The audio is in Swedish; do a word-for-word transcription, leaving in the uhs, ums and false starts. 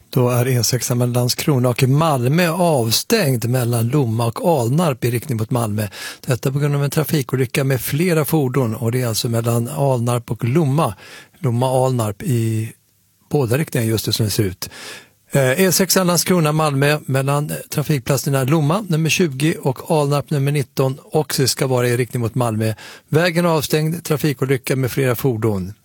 Då är E sex mellan Landskrona och Malmö avstängd mellan Lomma och Alnarp i riktning mot Malmö. Detta på grund av en trafikolycka med flera fordon, och det är alltså mellan Alnarp och Lomma. Lomma-Alnarp i båda riktningar just det som det ser ut. E sex Landskrona Malmö mellan trafikplatserna Lomma nummer tjugo och Alnarp nummer nitton också ska vara i riktning mot Malmö. Vägen avstängd, trafikolycka med flera fordon.